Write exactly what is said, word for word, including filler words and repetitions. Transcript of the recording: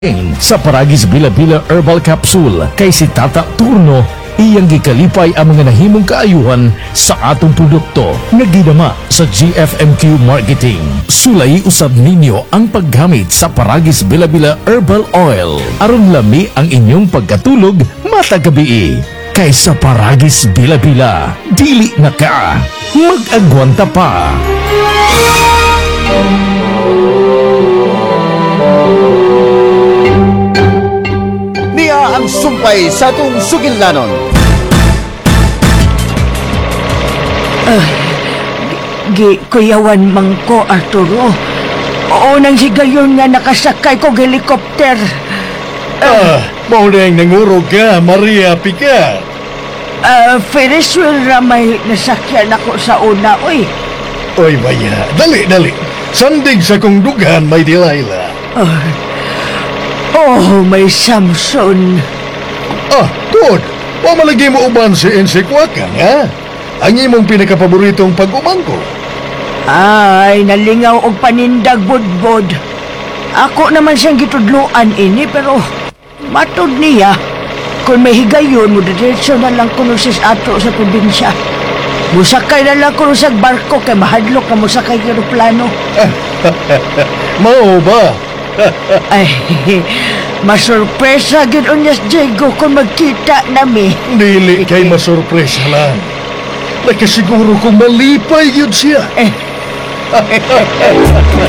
Sa Paragis Bila-Bila Herbal Capsule kay si Tata Turno, iyang gikalipay ang mga nahimong kaayuhan sa atong produkto nga ginama sa G F M Q Marketing. Sulay usab ninyo ang paggamit sa Paragis Bila-Bila Herbal Oil aron lami ang inyong pagkatulog matag gabi. Kay sa Paragis Bila-Bila, dili na ka mag-agwanta pa. Ang sumpay sa atong sugilnanon. Uh, gi, kuyawan man ko, Arturo. Oo nang higayon nga nakasakay ko helikopter. Ah, mao na yung nangurog ka, Maria Pica. Uh, Ferris wheel ra may nasakyan ako sa una, uy. Oy, baya, dali, dali. Sandig sa kong dugan, may Delilah. Uh, oh, may Samson. Ah, Tod, wa malagi mo uban si Insik Wakang, ha? Ang imong pinakapaboritong pag-uban ko. Ay, nalingaw og panindag budbod. Ako naman siyang gitudluan ini, pero matod niya. Kung may higayon mo, diretso na lang kuno sis ato sa probinsya. Musakay na lang kuno sa barko kay mahadlok ka musakay ng aeroplano. Mao ba? Ay, masurpresa gid unyas Diego kung magkita nami. Dili kay masurpresa lang. Nakasiguro kong malipay yun siya. Eh.